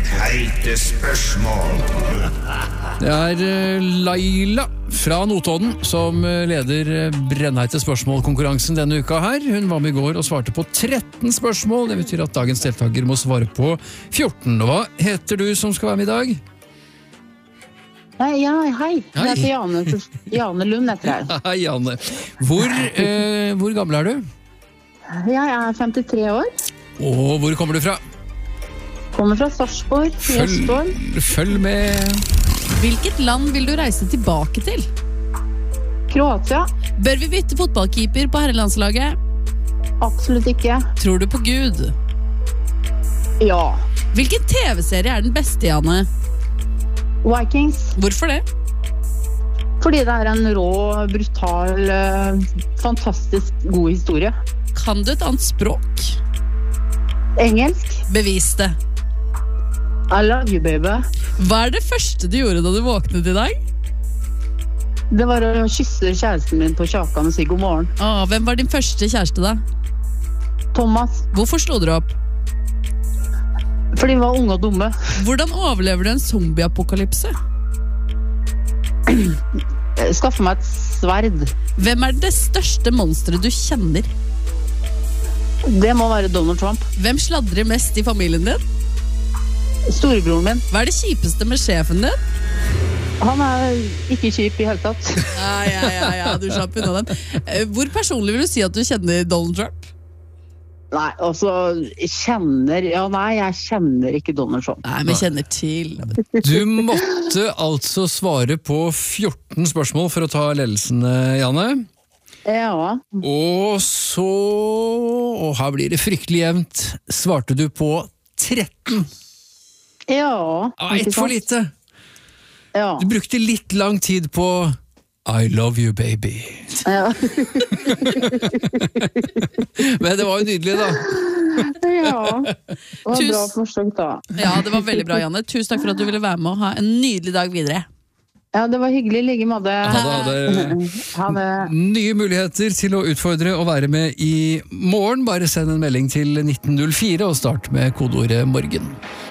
Brennheite spørsmål. Det Laila fra Notodden som leder Brennheite spørsmål-konkurransen denne uka her. Hun var med I går og svarte på 13 spørsmål. Det betyr at dagens deltaker må svare på 14. Og hva heter du som skal være med I dag? Hei. Jeg heter Jane Lund heter jeg. Hei, Janne. Hvor gammel du? Jeg 53 år. Og hvor kommer du fra? Kommer fra Sarpsborg, Østfold. Følg med. Hvilket land vil du reise tilbake til? Kroatia. Bør vi bytte fotballkeeper på herrelandslaget? Absolutt ikke. Tror du på Gud? Ja. Hvilken TV-serie den beste, Janne? Vikings. Hvorfor det? Fordi det en rå, brutal, fantastisk god historie. Kan du et annet språk? Engelsk. Bevis det. I love you, baby. Hva det første du gjorde da du våknet I dag? Det var å kysse kjæresten min på kjakan og si god morgen. Hvem var din første kjæreste da? Thomas. Hvorfor slo dere opp? Fordi vi var unge og dumme. Hvordan overlever du en zombieapokalypse? Skaffe meg et sverd. Hvem det største monsteret du kjenner? Det må være Donald Trump. Hvem sladrer mest I familien din? Storebroren min. Hva det kjipeste med sjefen din? Han ikke kjip I hele tatt. Ja, du slapp unna den. Hvor personlig vil du si at du kjenner Donald Trump? Nei, jeg kjenner ikke Donald Trump. Nei, men kjenner til. Du måtte altså svare på 14 spørsmål for å ta ledelsen, Janne. Ja. Og her blir det fryktelig jevnt. Svarte du på 13? Ja. Et for lite. Ja. Du brukte litt lang tid på I love you, baby. Ja. Men det var jo nydelig, da. Ja. Det var bra forsøk, da. Ja, det var veldig bra, Janne. Tusen takk for at du ville være med og ha en nydelig dag videre. Ja, det var hyggelig. Ligge med det. Ha det. Nye muligheter til å utfordre og være med I morgen. Bare send en melding til 1904 og start med kodeordet morgen.